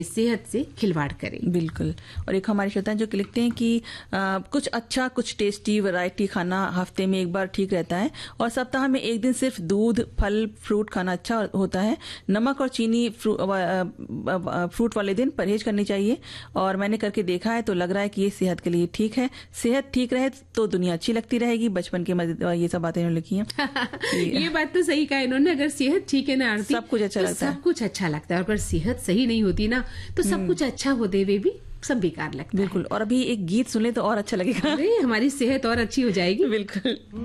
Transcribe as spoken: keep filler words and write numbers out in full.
सेहत से खिलवाड़ करें। बिल्कुल। और एक हमारे श्रोता जो लिखते हैं कि आ, कुछ अच्छा कुछ टेस्टी वैरायटी खाना हफ्ते में एक बार ठीक रहता है और सप्ताह में एक दिन सिर्फ दूध फल फ्रूट खाना अच्छा होता है। नमक और चीनी फ्रू, फ्रूट वाले दिन परहेज करनी चाहिए और मैंने करके देखा है तो लग रहा है कि ये सेहत के लिए ठीक है। सेहत ठीक रहे तो दुनिया अच्छी लगती रहेगी। बचपन के ये सब बातें इन्होंने लिखी हैं। ये बात तो सही कहा इन्होंने। अगर सेहत ठीक है ना आरती, सब कुछ अच्छा तो लगता है। सब कुछ अच्छा लगता है। और अगर सेहत सही नहीं होती ना तो सब कुछ अच्छा होते हुए भी सब बेकार लगता है। बिल्कुल। और अभी एक गीत सुने तो और अच्छा लगेगा। अरे हमारी सेहत और अच्छी हो जाएगी। बिल्कुल।